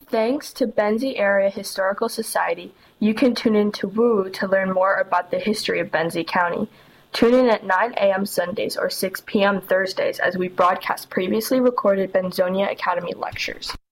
Thanks to Benzie Area Historical Society, you can tune in to WOO to learn more about the history of Benzie County. Tune in at 9 a.m. Sundays or 6 p.m. Thursdays as we broadcast previously recorded Benzonia Academy lectures.